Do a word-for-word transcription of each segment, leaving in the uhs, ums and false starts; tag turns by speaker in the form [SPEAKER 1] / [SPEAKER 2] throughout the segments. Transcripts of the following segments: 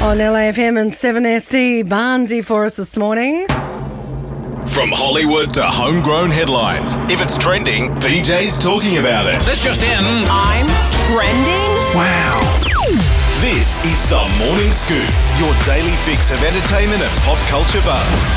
[SPEAKER 1] On L A F M and seven S D, Barnsey for us this morning.
[SPEAKER 2] From Hollywood to homegrown headlines, if it's trending, P J's talking about it.
[SPEAKER 3] This just in.
[SPEAKER 4] I'm trending?
[SPEAKER 2] Wow. This is The Morning Scoop, your daily fix of entertainment and pop culture buzz.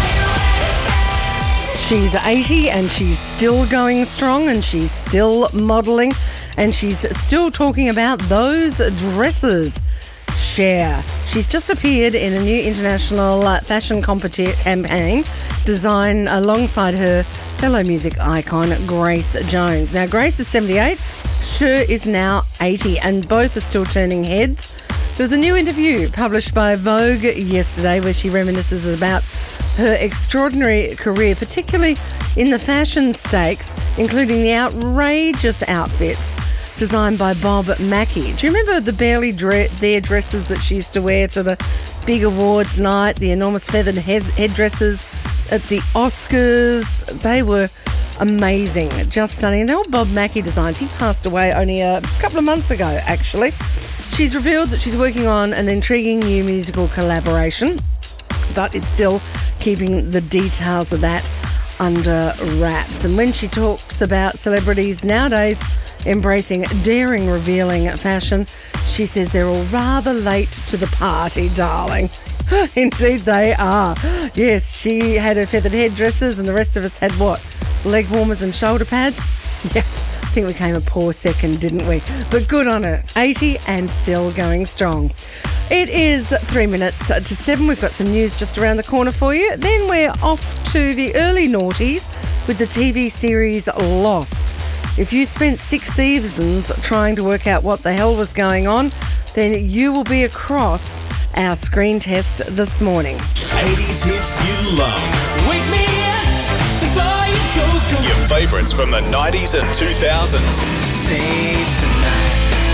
[SPEAKER 1] She's eighty and she's still going strong and she's still modelling and she's still talking about those dresses. Cher. She's just appeared in a new international uh, fashion competi- campaign designed alongside her fellow music icon Grace Jones. Now, Grace is seventy-eight, Cher is now eighty, and both are still turning heads. There was a new interview published by Vogue yesterday where she reminisces about her extraordinary career, particularly in the fashion stakes, including the outrageous outfits designed by Bob Mackie. Do you remember the barely dre- there dresses that she used to wear to the big awards night, the enormous feathered he- headdresses at the Oscars? They were amazing, just stunning. They're all Bob Mackie designs. He passed away only a couple of months ago, actually. She's revealed that she's working on an intriguing new musical collaboration, but is still keeping the details of that under wraps. And when she talks about celebrities nowadays embracing daring, revealing fashion, she says they're all rather late to the party, darling. Indeed they are. Yes, she had her feathered headdresses and the rest of us had what? Leg warmers and shoulder pads? Yeah, I think we came a poor second, didn't we? But good on her. eighty and still going strong. It is three minutes to seven. We've got some news just around the corner for you. Then we're off to the early noughties with the T V series Lost. If you spent six seasons trying to work out what the hell was going on, then you will be across our screen test this morning.
[SPEAKER 2] eighties hits you love.
[SPEAKER 5] Wake me up before you go, go.
[SPEAKER 2] Your favourites from the nineties and two thousands.
[SPEAKER 5] Save tonight.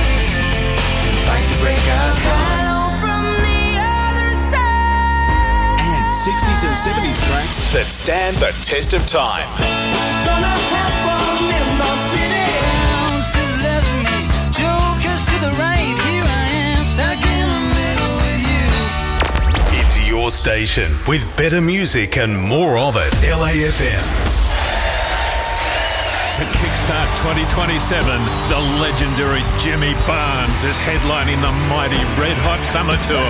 [SPEAKER 5] Fight to break up. Hello from the other side.
[SPEAKER 2] And sixties and seventies tracks that stand the test of time.
[SPEAKER 5] Gonna have fun in the city. Sounds to the left of me. Jokers to the right. Here I am, stuck in the middle with you.
[SPEAKER 2] It's your station with better music and more of it. L A F M.
[SPEAKER 6] To kickstart twenty twenty-seven, the legendary Jimmy Barnes is headlining the mighty Red Hot Summer Tour.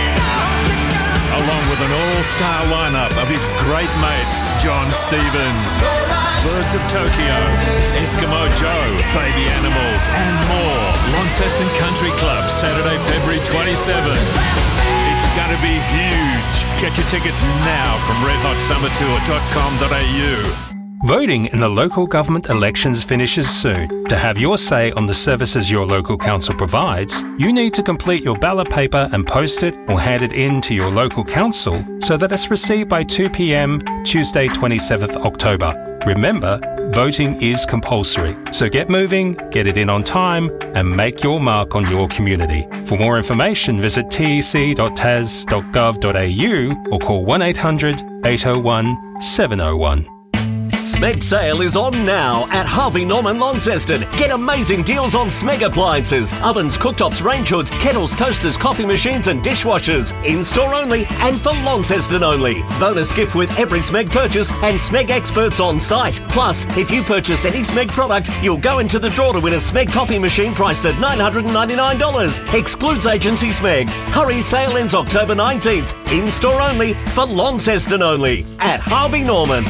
[SPEAKER 6] Along with an all-star lineup of his great mates, John Stevens, Birds of Tokyo, Eskimo Joe, Baby Animals, and more. Launceston Country Club, Saturday, February twenty-seventh. It's going to be huge. Get your tickets now from red hot summer tour dot com dot a u.
[SPEAKER 7] Voting in the local government elections finishes soon. To have your say on the services your local council provides, you need to complete your ballot paper and post it or hand it in to your local council so that it's received by two p.m. Tuesday, twenty-seventh October. Remember, voting is compulsory, so get moving, get it in on time, and make your mark on your community. For more information, visit t e c dot t a s dot gov dot a u or call one eight hundred eight oh one seven oh one.
[SPEAKER 8] Smeg sale is on now at Harvey Norman Launceston. Get amazing deals on Smeg appliances, ovens, cooktops, range hoods, kettles, toasters, coffee machines and dishwashers. In-store only and for Launceston only. Bonus gift with every Smeg purchase and Smeg experts on site. Plus, if you purchase any Smeg product, you'll go into the draw to win a Smeg coffee machine priced at nine hundred ninety-nine dollars. Excludes agency Smeg. Hurry, sale ends October nineteenth. In-store only for Launceston only at Harvey Norman.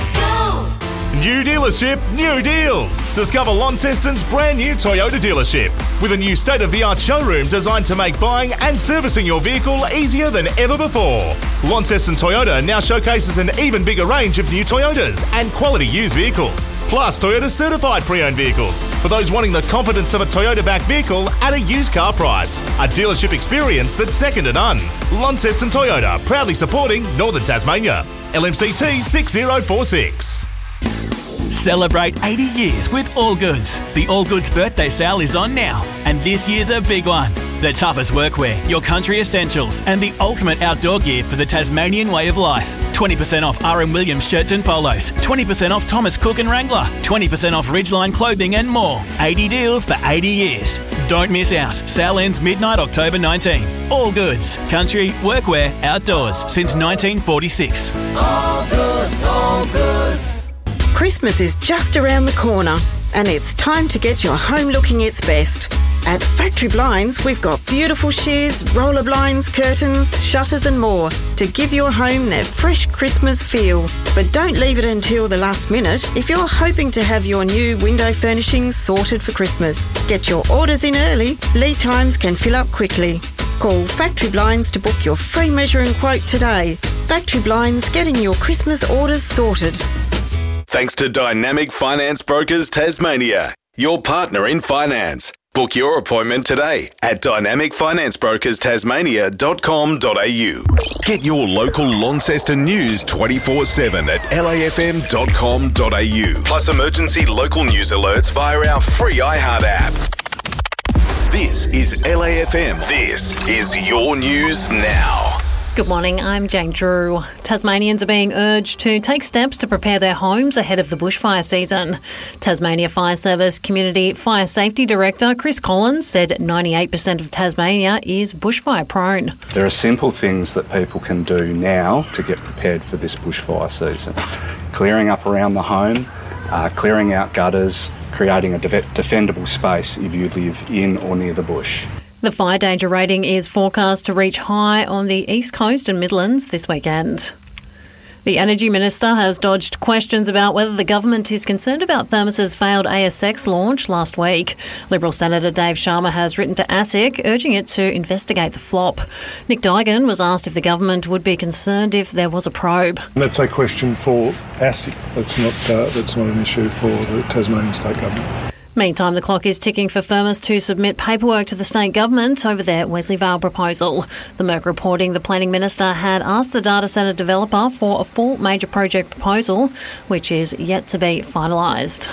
[SPEAKER 9] New dealership, new deals. Discover Launceston's brand new Toyota dealership with a new state-of-the-art showroom designed to make buying and servicing your vehicle easier than ever before. Launceston Toyota now showcases an even bigger range of new Toyotas and quality used vehicles, plus Toyota certified pre-owned vehicles for those wanting the confidence of a Toyota-backed vehicle at a used car price. A dealership experience that's second to none. Launceston Toyota, proudly supporting Northern Tasmania. L M C T six zero four six.
[SPEAKER 3] Celebrate eighty years with All Goods. The All Goods birthday sale is on now, and this year's a big one. The toughest workwear, your country essentials, and the ultimate outdoor gear for the Tasmanian way of life. twenty percent off R M Williams shirts and polos, twenty percent off Thomas Cook and Wrangler, twenty percent off Ridgeline clothing and more. eighty deals for eighty years. Don't miss out. Sale ends midnight October nineteenth. All Goods. Country, workwear, outdoors since nineteen forty-six.
[SPEAKER 5] All goods, all goods.
[SPEAKER 10] Christmas is just around the corner, and it's time to get your home looking its best. At Factory Blinds, we've got beautiful shears, roller blinds, curtains, shutters and more to give your home that fresh Christmas feel. But don't leave it until the last minute if you're hoping to have your new window furnishings sorted for Christmas. Get your orders in early. Lead times can fill up quickly. Call Factory Blinds to book your free measure and quote today. Factory Blinds, getting your Christmas orders sorted.
[SPEAKER 2] Thanks to Dynamic Finance Brokers Tasmania, your partner in finance. Book your appointment today at dynamic finance brokers tasmania dot com dot a u. Get your local Launceston news twenty-four seven at l a f m dot com dot a u. Plus emergency local news alerts via our free iHeart app. This is L A F M. This is your news now.
[SPEAKER 11] Good morning, I'm Jane Drew. Tasmanians are being urged to take steps to prepare their homes ahead of the bushfire season. Tasmania Fire Service Community Fire Safety Director Chris Collins said ninety-eight percent of Tasmania is bushfire prone.
[SPEAKER 12] There are simple things that people can do now to get prepared for this bushfire season. Clearing up around the home, uh, clearing out gutters, creating a de- defendable space if you live in or near the bush.
[SPEAKER 11] The fire danger rating is forecast to reach high on the East Coast and Midlands this weekend. The Energy Minister has dodged questions about whether the government is concerned about Thermos's failed A S X launch last week. Liberal Senator Dave Sharma has written to ASIC urging it to investigate the flop. Nick Duigan was asked if the government would be concerned if there was a probe.
[SPEAKER 13] That's a question for ASIC. That's not, uh, that's not an issue for the Tasmanian State Government.
[SPEAKER 11] Meantime, the clock is ticking for Thermos to submit paperwork to the state government over their Wesleyvale proposal. The Merc reporting the planning minister had asked the data centre developer for a full major project proposal, which is yet to be finalised.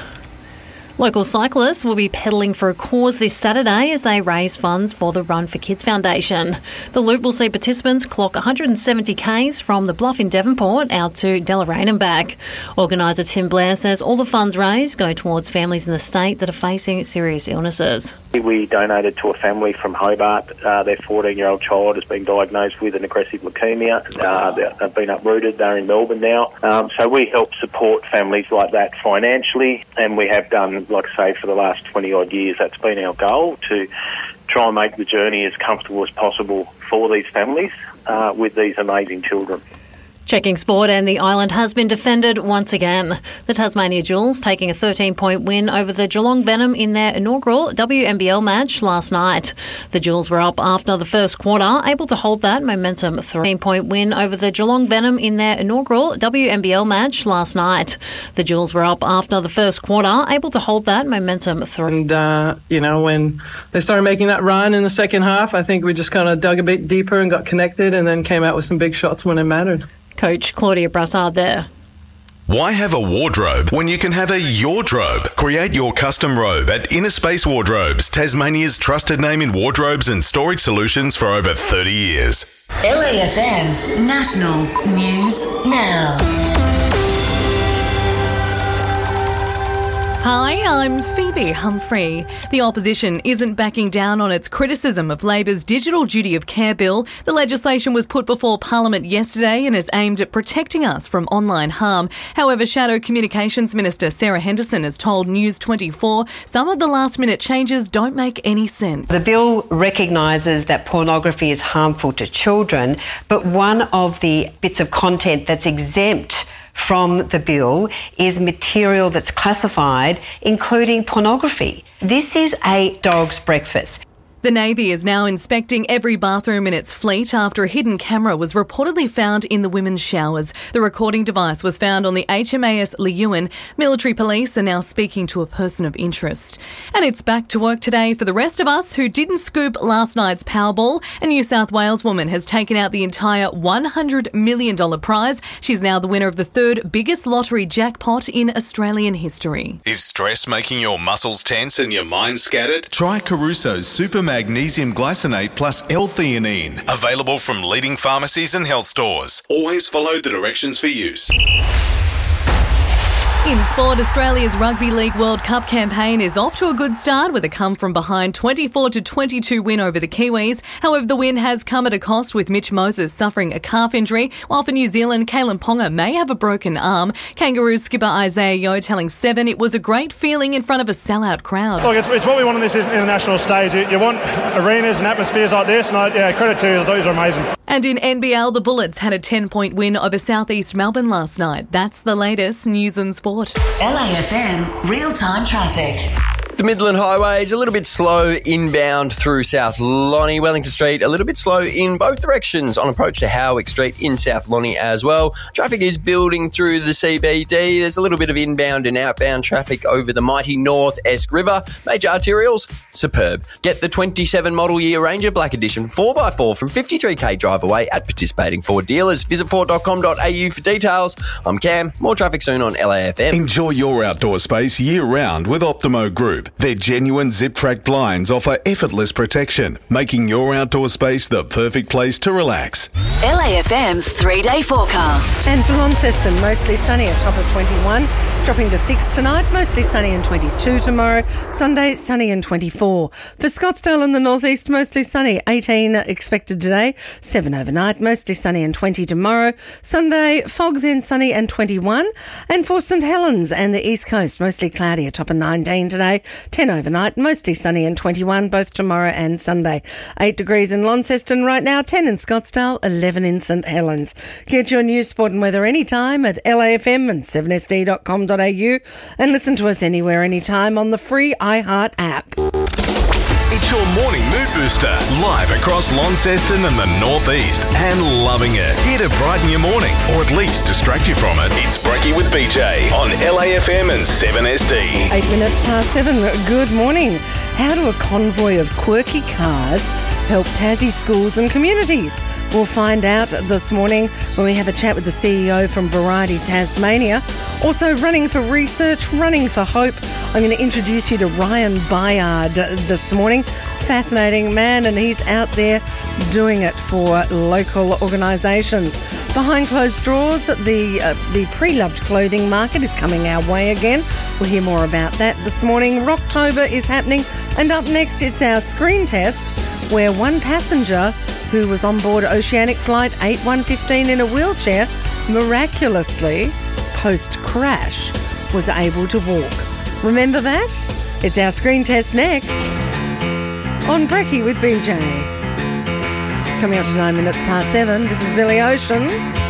[SPEAKER 11] Local cyclists will be pedalling for a cause this Saturday as they raise funds for the Run for Kids Foundation. The loop will see participants clock one hundred seventy kays from the Bluff in Devonport out to Deloraine and back. Organiser Tim Blair says all the funds raised go towards families in the state that are facing serious illnesses.
[SPEAKER 14] We donated to a family from Hobart. Uh, their fourteen-year-old child has been diagnosed with an aggressive leukaemia. Uh, they've been uprooted. They're in Melbourne now. Um, so we help support families like that financially, and we have done, like I say, for the last twenty-odd years. That's been our goal, to try and make the journey as comfortable as possible for these families uh, with these amazing children.
[SPEAKER 11] Checking sport, and the island has been defended once again. The Tasmania Jewels taking a thirteen-point win over the Geelong Venom in their inaugural W N B L match last night. The Jewels were up after the first quarter, able to hold that momentum. thirteen-point win over the Geelong Venom in their inaugural W N B L match last night. The Jewels were up after the first quarter, able to hold that momentum through.
[SPEAKER 15] And, uh, you know, when they started making that run in the second half, I think we just kind of dug a bit deeper and got connected and then came out with some big shots when it mattered.
[SPEAKER 11] Coach Claudia Brassard there.
[SPEAKER 2] Why have a wardrobe when you can have a yordrobe? Create your custom robe at Inner Space Wardrobes, Tasmania's trusted name in wardrobes and storage solutions for over thirty years.
[SPEAKER 16] L A F M National News Now.
[SPEAKER 17] Hi, I'm Phoebe Humphrey. The opposition isn't backing down on its criticism of Labor's Digital Duty of Care bill. The legislation was put before Parliament yesterday and is aimed at protecting us from online harm. However, Shadow Communications Minister Sarah Henderson has told News twenty-four some of the last-minute changes don't make any sense.
[SPEAKER 18] The bill recognises that pornography is harmful to children, but one of the bits of content that's exempt from the bill is material that's classified, including pornography. This is a dog's breakfast.
[SPEAKER 17] The Navy is now inspecting every bathroom in its fleet after a hidden camera was reportedly found in the women's showers. The recording device was found on the H M A S Leeuwin. Military police are now speaking to a person of interest. And it's back to work today for the rest of us who didn't scoop last night's Powerball. A New South Wales woman has taken out the entire one hundred million dollars prize. She's now the winner of the third biggest lottery jackpot in Australian history.
[SPEAKER 2] Is stress making your muscles tense and your mind scattered? Try Caruso's Super Magnesium Glycinate plus L-theanine. Available from leading pharmacies and health stores. Always follow the directions for use.
[SPEAKER 17] In sport, Australia's Rugby League World Cup campaign is off to a good start with a come-from-behind twenty-four to twenty-two win over the Kiwis. However, the win has come at a cost, with Mitch Moses suffering a calf injury, while for New Zealand, Kalen Ponga may have a broken arm. Kangaroos skipper Isaiah Yeo telling Seven it was a great feeling in front of a sellout crowd.
[SPEAKER 19] Look, it's, it's what we want on this international stage. You, you want arenas and atmospheres like this, and I, yeah, credit to you. Those are amazing.
[SPEAKER 17] And in N B L, the Bullets had a ten-point win over South East Melbourne last night. That's the latest news and sport.
[SPEAKER 16] L A F M real-time traffic.
[SPEAKER 20] The Midland Highway is a little bit slow inbound through South Lonnie. Wellington Street a little bit slow in both directions on approach to Howick Street in South Lonnie as well. Traffic is building through the C B D. There's a little bit of inbound and outbound traffic over the mighty North Esk River. Major arterials, superb. Get the twenty-seven model year Ranger Black Edition four by four from fifty-three k drive away at participating Ford dealers. Visit ford dot com dot a u for details. I'm Cam. More traffic soon on L A F M.
[SPEAKER 2] Enjoy your outdoor space year-round with Optimo Group. Their genuine zip-track blinds offer effortless protection, making your outdoor space the perfect place to relax.
[SPEAKER 16] L A F M's three-day forecast.
[SPEAKER 1] And for Launceston, mostly sunny, a top of twenty-one. Dropping to six tonight, mostly sunny and twenty-two tomorrow. Sunday, sunny and twenty-four. For Scottsdale in the northeast, mostly sunny, eighteen expected today. seven overnight, mostly sunny and twenty tomorrow. Sunday, fog, then sunny and twenty-one. And for St Helens and the east coast, mostly cloudy, a top of nineteen today. ten overnight, mostly sunny and twenty-one, both tomorrow and Sunday. eight degrees in Launceston right now, ten in Scottsdale, eleven in St Helens. Get your news, sport and weather anytime at L A F M and seven S D dot com dot a u and listen to us anywhere, anytime on the free iHeart app.
[SPEAKER 2] It's your morning mood booster, live across Launceston and the northeast, and loving it. Here to brighten your morning, or at least distract you from it. It's Brekkie with B J on L A F M and seven S D.
[SPEAKER 1] Eight minutes past seven. Good morning. How do a convoy of quirky cars help Tassie schools and communities? We'll find out this morning when we have a chat with the C E O from Variety Tasmania. Also running for research, running for hope. I'm going to introduce you to Ryan Bayard this morning. Fascinating man, and he's out there doing it for local organisations. Behind closed doors, the uh, the pre-loved clothing market is coming our way again. We'll hear more about that this morning. Rocktober is happening, and up next it's our screen test, where one passenger who was on board Oceanic Flight eight one fifteen in a wheelchair miraculously, post-crash, was able to walk. Remember that? It's our screen test next on Brekkie with B J. Coming up to nine minutes past seven, this is Billy Ocean.